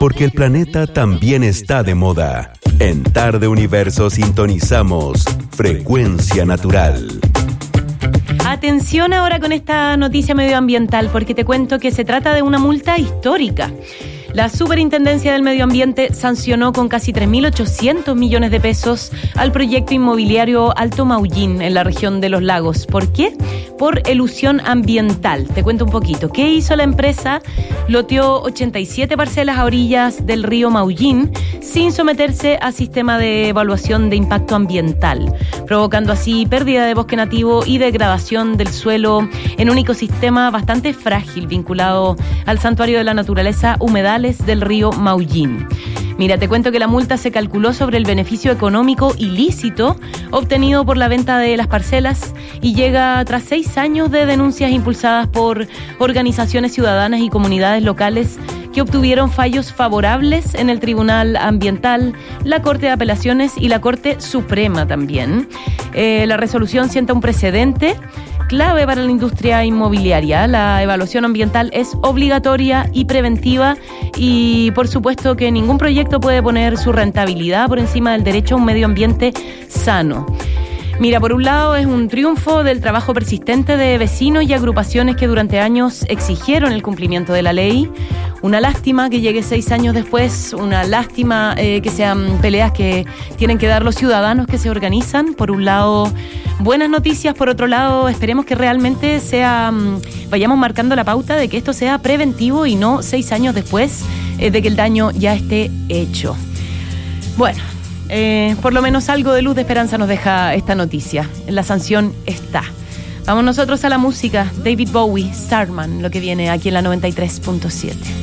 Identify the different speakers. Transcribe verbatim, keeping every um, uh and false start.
Speaker 1: porque el planeta también está de moda. En Tarde Universo sintonizamos Frecuencia Natural.
Speaker 2: Atención ahora con esta noticia medioambiental, porque te cuento que se trata de una multa histórica. La Superintendencia del Medio Ambiente sancionó con casi tres mil ochocientos millones de pesos al proyecto inmobiliario Alto Maullín en la región de Los Lagos. ¿Por qué? Por elusión ambiental. Te cuento un poquito. ¿Qué hizo la empresa? Loteó ochenta y siete parcelas a orillas del río Maullín sin someterse a sistema de evaluación de impacto ambiental, provocando así pérdida de bosque nativo y degradación del suelo en un ecosistema bastante frágil vinculado al santuario de la naturaleza Humedales del río Maullín. Mira, te cuento que la multa se calculó sobre el beneficio económico ilícito obtenido por la venta de las parcelas y llega tras seis años de denuncias impulsadas por organizaciones ciudadanas y comunidades locales que obtuvieron fallos favorables en el Tribunal Ambiental, la Corte de Apelaciones y la Corte Suprema también. Eh, la resolución sienta un precedente clave para la industria inmobiliaria. La evaluación ambiental es obligatoria y preventiva y por supuesto que ningún proyecto puede poner su rentabilidad por encima del derecho a un medio ambiente sano. Mira, por un lado es un triunfo del trabajo persistente de vecinos y agrupaciones que durante años exigieron el cumplimiento de la ley. Una lástima que llegue seis años después, una lástima eh, que sean peleas que tienen que dar los ciudadanos que se organizan. Por un lado, buenas noticias, por otro lado, esperemos que realmente sea, um, vayamos marcando la pauta de que esto sea preventivo y no seis años después eh, de que el daño ya esté hecho. Bueno. Eh, por lo menos algo de luz de esperanza nos deja esta noticia. La sanción está. Vamos nosotros a la música. David Bowie, Starman, lo que viene aquí en la noventa y tres punto siete.